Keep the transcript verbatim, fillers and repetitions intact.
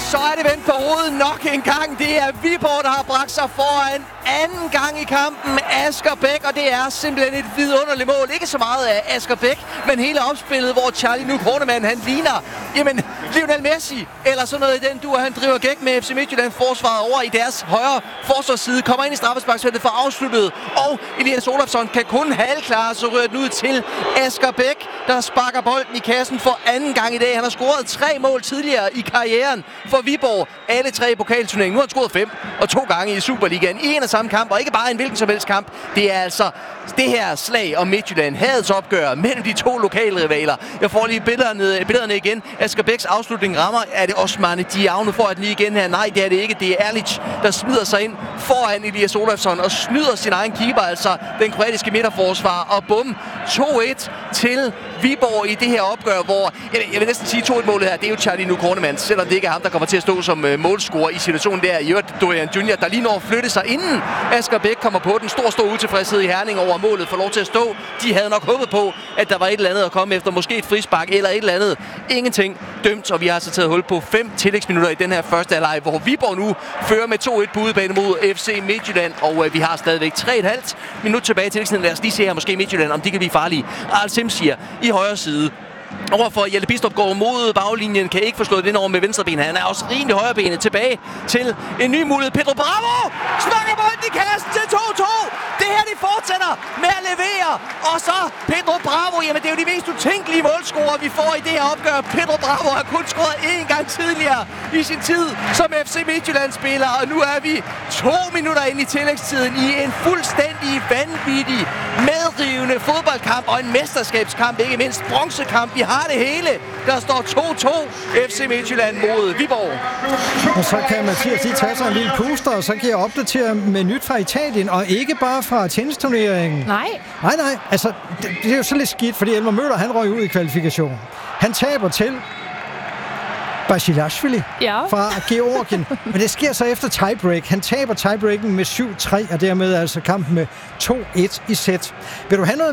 så er det vendt på hovedet nok en gang. Det er Viborg, der har bragt sig foran anden gang i kampen. Asger Bæk, og det er simpelthen et vidunderligt mål. Ikke så meget af Asger Bæk, men hele opspillet, hvor Charlie Nuuk Hornemann, han ligner, jamen, Lionel Messi, eller sådan noget i den dur. Han driver gæk med F C Midtjylland forsvaret over i deres højre forsvarsside. Kommer ind i straffesparksfeltet for afsluttet, og Elias Olafsson kan kun halvklare, så rører den ud til Asger Bæk, der sparker bolden i kassen for anden gang i dag. Han har scoret tre mål tidligere i karrieren for Viborg. Alle tre i pokalturneringen. Nu har han scoret fem, og to gange i Superligaen i en og samme kamp, og ikke bare en hvilken som helst kamp. Det er altså det her slag om Midtjylland. Hadets opgør mellem de to lokale rivaler. Jeg får lige billederne, billederne igen. Asger Bæks afslutning rammer. Er det Osmane Diao? Nu får jeg den lige igen her. Nej, det er det ikke. Det er Erlic, der smider sig ind foran Elias Olafsson og snyder sin egen keeper, altså den kroatiske midterforsvar. Og bum, to et til Viborg i det her opgør, hvor jeg, jeg vil næsten sige to et-målet her. Det er jo Charlie Nuuk Hornemann, selvom det ikke er ham, der kommer til at stå som uh, målscorer i situationen der. I øvrigt Dorian Junior, der lige når at flytte sig inden Asger Bæk kommer på den. Stor, stor utilfredshed i Herning over målet, får lov til at stå. De havde nok håbet på, at der var et eller andet at komme efter. Måske et frispark eller et eller andet. Ingenting dømt, og vi har altså taget hul på fem tillægsminutter i den her første halvleg, hvor Viborg nu fører med to et på udebane mod F C Midtjylland, og uh, vi har stadigvæk tre komma fem minut tilbage i tillægstiden. Lad os lige se her måske Midtjylland, om de kan blive farlige. Al-Sim siger i højre side. Overfor Hjalte Bidstrup går mod baglinjen, kan ikke få slået den over med venstre ben. Han er også rimelig højrebenet. Tilbage til en ny mulighed. Pedro Bravo smakker bolden i kassen til to to. Det her, de fortsætter med at levere. Og så Pedro Bravo. Jamen, det er jo de mest utænkelige målscorer, vi får i det her opgør. Pedro Bravo har kun scoret én gang tidligere i sin tid som F C Midtjylland-spiller. Og nu er vi to minutter ind i tillægstiden i en fuldstændig vanvittig, medrivende fodboldkamp og en mesterskabskamp, ikke mindst bronzekamp. Vi har det hele. Der står to to F C Midtjylland mod Viborg. Og så kan Mathias lige tage sig en lille puster, og så kan jeg opdatere med nyt fra Italien, og ikke bare fra tennisturneringen. Nej. Nej, nej. Altså, det, det er jo så lidt skidt, fordi Elmer Møller, han røg ud i kvalifikationen. Han taber til Basilashvili ja. fra Georgien. Men det sker så efter tiebreak. Han taber tiebreaken med syv tre, og dermed altså kampen med to et i sæt. Vil du have noget